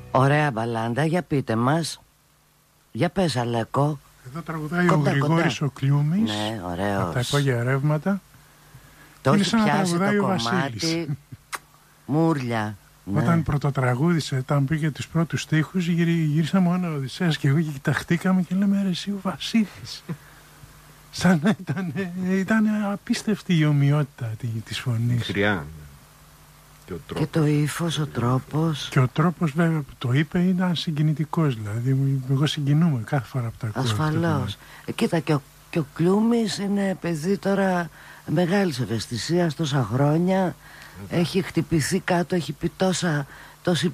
Ωραία μπαλάντα, για πείτε μας. Για πες Αλέκο. Εδώ τραγουδάει ο Γρηγόρης ο Κλιούμης. Ναι, ωραίος. Από τα υπόγεια ρεύματα. Το είναι έχει σαν να πιάσει τραγουδάει το ο κομμάτι. Βασίλης. Μούρλια. Όταν Ναι. πρωτοτραγούδισε, όταν πήγε τους πρώτους στίχους, γύρισα μόνο ο Οδυσσέας και εγώ και κοιταχτήκαμε και λέμε ρε εσύ ο Βασίλης. Σαν να ήταν απίστευτη η ομοιότητα της φωνής. Χρειά. Και το ύφος, ο τρόπος. Και ο τρόπος βέβαια που το είπε ήταν συγκινητικός. Δηλαδή εγώ συγκινούμαι κάθε φορά που τα ακούω. Ασφαλώς. Κοίτα και ο Κλιούμης είναι παιδί τώρα μεγάλης ευαισθησίας τόσα χρόνια. Έχει χτυπηθεί κάτω, έχει πει τόση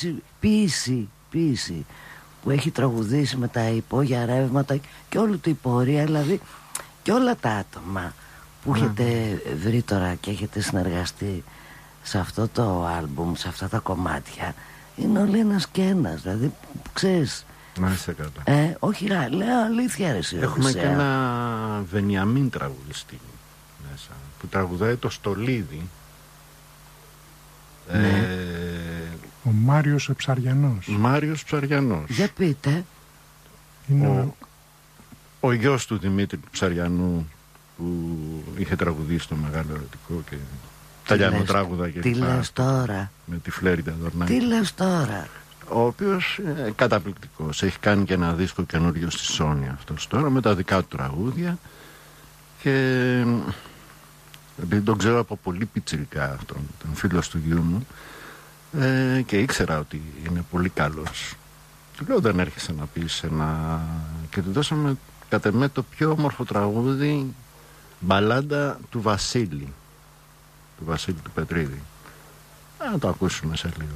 ποίηση που έχει τραγουδήσει με τα υπόγεια ρεύματα και όλη του η πορεία, δηλαδή και όλα τα άτομα που έχετε βρει τώρα και έχετε συνεργαστεί σε αυτό το άλμπουμ, σε αυτά τα κομμάτια, είναι όλοι ένας και ένας, δηλαδή ξέρεις. Να είσαι καλά. Όχι, λέω αλήθεια ρε εσύ. Έχουμε και ένα Βενιαμίν τραγουδιστή μέσα που τραγουδάει το Στολίδι. Ναι. Ο Μάριος Ψαριανός. Μάριος Ψαριανός. Για πείτε. Είναι ο γιος του Δημήτρη Ψαριανού που είχε τραγουδίσει το Μεγάλο Ερωτικό και τα λιανοτράγουδα και τι λες τώρα. με τη Φλέριντα Δορνάκη. Τι λες τώρα. Ο οποίος καταπληκτικός. Έχει κάνει και ένα δίσκο καινούριο στη Sony αυτός τώρα με τα δικά του τραγούδια και επειδή τον ξέρω από πολύ πιτσιρικά αυτόν, τον φίλος του γιού μου, και ήξερα ότι είναι πολύ καλός. Του λέω δεν έρχεσαι να πεις ένα... Και του δώσαμε κατ' εμέ το πιο όμορφο τραγούδι, μπαλάντα του Βασίλη του Πετρίδη. Να το ακούσουμε σε λίγο.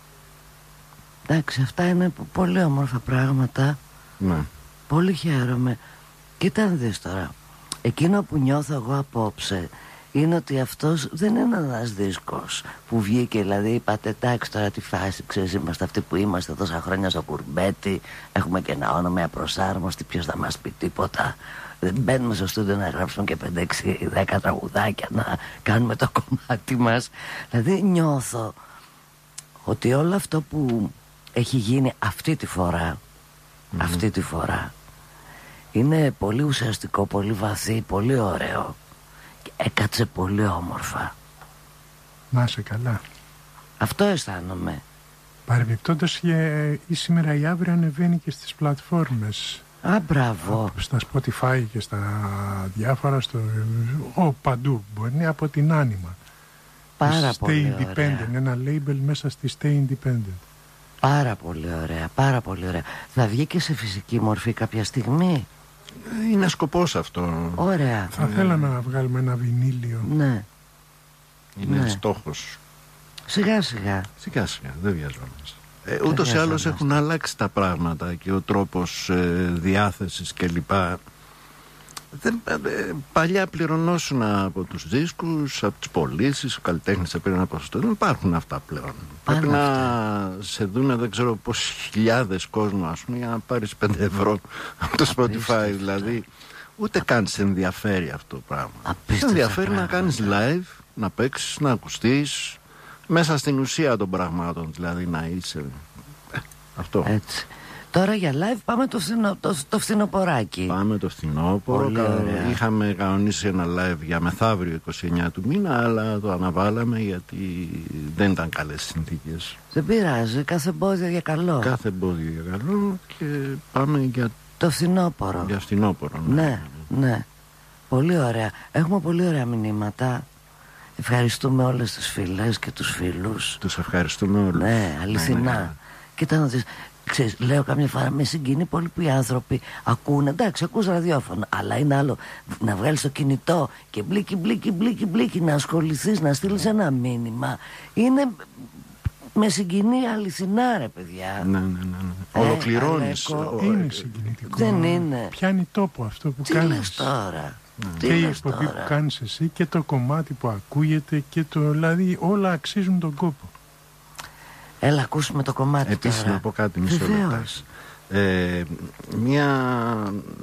Εντάξει, αυτά είναι πολύ όμορφα πράγματα. Ναι. Πολύ χαίρομαι. Κοίτα να δεις τώρα. Εκείνο που νιώθω εγώ απόψε είναι ότι αυτός δεν είναι ένας δίσκος που βγήκε, δηλαδή είπατε εντάξει τώρα τη φάση, ξέρεις, είμαστε αυτοί που είμαστε τόσα χρόνια στο κουρμπέτι, έχουμε και ένα όνομα απροσάρμοστη, ποιος θα μας πει τίποτα, δεν μπαίνουμε στο στούντιο να γράψουμε και 5, 6, 10 τραγουδάκια να κάνουμε το κομμάτι μας. Δηλαδή νιώθω ότι όλο αυτό που έχει γίνει αυτή τη φορά είναι πολύ ουσιαστικό, πολύ βαθύ, πολύ ωραίο και έκατσε πολύ όμορφα. Να είσαι καλά. Αυτό αισθάνομαι. Παρεμπιπτόντως ή σήμερα ή αύριο ανεβαίνει και στις πλατφόρμες. Α, μπράβο. Στα Spotify και στα διάφορα παντού. Μπορεί από την Άνιμα. Πάρα πολύ Stay ωραία. Independent, ένα label μέσα στη Stay Independent. Πάρα πολύ ωραία, πάρα πολύ ωραία. Θα βγει και σε φυσική μορφή κάποια στιγμή. Είναι σκοπός αυτό. Ωραία. Θα θέλω να βγάλουμε ένα βινίλιο. Ναι. Είναι στόχος. Σιγά σιγά. Σιγά σιγά, δεν βιαζόμαστε. Ούτως ή άλλως έχουν αλλάξει τα πράγματα και ο τρόπος διάθεσης κλπ. Παλιά πληρωνόσουν από τους δίσκους, από τις πωλήσεις, ο καλλιτέχνης έπαιρνε ένα ποσοστό. Δεν υπάρχουν αυτά πλέον. Πρέπει να σε δούνε δεν ξέρω πόσες χιλιάδες κόσμο, ας πούμε, για να πάρεις 5 ευρώ από το Spotify. Δηλαδή ούτε καν σε ενδιαφέρει αυτό το πράγμα. Σε ενδιαφέρει να κάνεις live, να παίξεις, να ακουστείς μέσα στην ουσία των πραγμάτων, δηλαδή να είσαι αυτό. Έτσι. Τώρα για live πάμε το φθινοποράκι. Πάμε το φθινόπωρο. Είχαμε κανονίσει ένα live για μεθαύριο 29 του μήνα, αλλά το αναβάλαμε γιατί δεν ήταν καλές συνθήκες. Δεν πειράζει, κάθε εμπόδιο για καλό. Κάθε εμπόδιο για καλό και πάμε για το φθινόπωρο. Για φθινόπωρο, ναι. Πολύ ωραία. Έχουμε πολύ ωραία μηνύματα. Ευχαριστούμε όλες τις φίλες και τους φίλους. Τους ευχαριστούμε όλους. Ναι, αληθινά. Κοίτα να δεις. Ξέρεις, λέω καμιά φορά με συγκινεί πολύ που οι άνθρωποι ακούνε, εντάξει, ακούς ραδιόφωνο, αλλά είναι άλλο να βγάλεις το κινητό και μπλίκι να ασχοληθείς, να στείλεις ένα μήνυμα. Είναι, με συγκινεί αληθινά ρε παιδιά. Ναι. Ολοκληρώνεις. Είναι συγκινητικό. Δεν είναι. Πιάνει τόπο αυτό που τι κάνεις. Τι λες τώρα. Και η εκπομπή που κάνεις εσύ και το κομμάτι που ακούγεται και δηλαδή όλα αξίζουν τον κόπο. Έλα ακούσουμε το κομμάτι. Επίσης τώρα. να πω κάτι μισό λεπτό. Μια